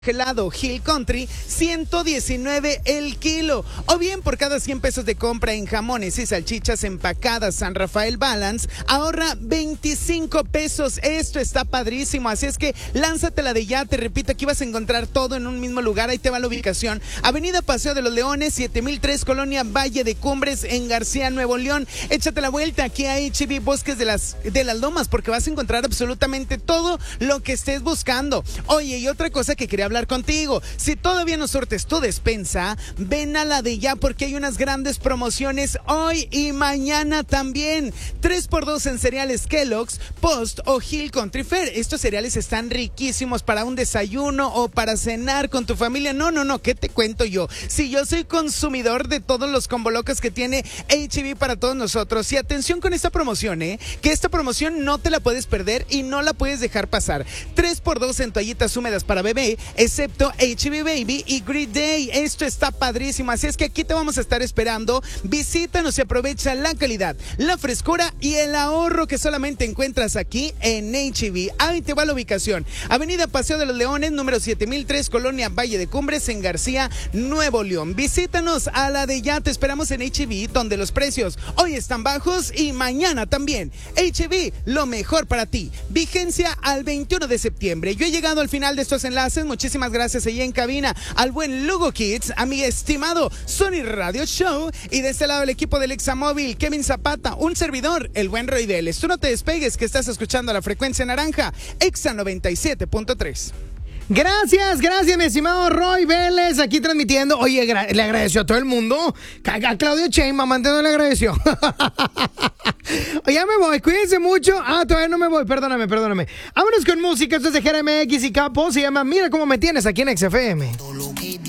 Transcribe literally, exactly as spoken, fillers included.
Helado Hill Country, ciento diecinueve el kilo. O bien por cada cien pesos de compra en jamones y salchichas empacadas San Rafael Balance, ahorra veinticinco pesos. Esto está padrísimo, así es que lánzatela de ya. Te repito, aquí vas a encontrar todo en un mismo lugar. Ahí te va la ubicación: Avenida Paseo de los Leones, siete mil tres, Colonia Valle de Cumbres, en García, Nuevo León. Échate la vuelta aquí a H E B Bosques de las, de las Lomas, porque vas a encontrar absolutamente todo lo que estés buscando. Oye, y otra cosa que quería hablar contigo: si todavía no surtes tu despensa, ven a la de ya, porque hay unas grandes promociones hoy y mañana también. tres por dos en cereales Kellogg's, Post o Hill Country Fair. Estos cereales están riquísimos para un desayuno o para cenar con tu familia. No, no, no, ¿qué te cuento yo? Si yo soy consumidor de todos los combolocos que tiene H E B para todos nosotros. Y atención con esta promoción, ¿eh? Que esta promoción no te la puedes perder y no la puedes dejar pasar. tres por dos en toallitas húmedas para bebé, excepto H E B Baby y Great Day. Esto está padrísimo, así es que aquí te vamos a estar esperando. Visítanos y aprovecha la calidad, la frescura y el ahorro que solamente encuentras aquí en H E B. Ahí te va la ubicación: Avenida Paseo de los Leones, número siete mil tres, Colonia Valle de Cumbres, en García, Nuevo León. Visítanos a la de ya, te esperamos en H E B, donde los precios hoy están bajos y mañana también. H E B, lo mejor para ti. Vigencia al veintiuno de septiembre. Yo he llegado al final de estos enlaces. Muchísimas gracias allí en cabina al buen Lugo Kids, a mi estimado Sony Radio Show, y de este lado el equipo del Examóvil, Kevin Zapata, un servidor, el buen Roy Deles. Tú no te despegues, que estás escuchando la frecuencia naranja, Exa noventa y siete punto tres. Gracias, gracias, mi estimado Roy Vélez, aquí transmitiendo. Oye, gra- le agradeció a todo el mundo. A Claudio Sheinbaum, manteniendo le agradeció. Ya me voy, cuídense mucho. Ah, todavía no me voy, perdóname, perdóname. Vámonos con música, esto es de G R M X y Capo, se llama Mira Cómo Me Tienes, aquí en X F M.